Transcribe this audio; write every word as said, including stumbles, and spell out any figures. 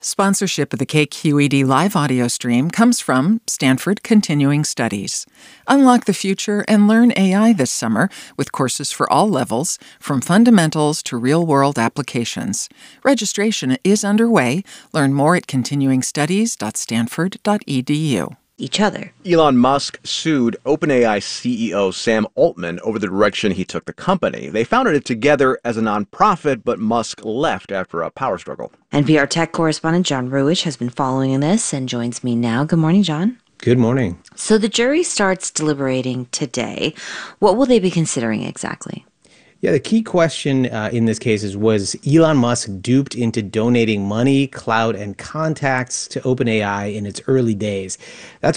Sponsorship of the K Q E D live audio stream comes from Stanford Continuing Studies. Unlock the future and learn A I this summer with courses for all levels, from fundamentals to real-world applications. Registration is underway. Learn more at continuing studies dot stanford dot e d u. Each other. Elon Musk sued OpenAI C E O Sam Altman over the direction he took the company. They founded it together as a nonprofit, but Musk left after a power struggle. N P R tech correspondent John Ruwitch has been following this and joins me now. Good morning, John. Good morning. So the jury starts deliberating today. What will they be considering exactly? Yeah, the key question uh, in this case is, was Elon Musk duped into donating money, clout, and contacts to OpenAI in its early days? That's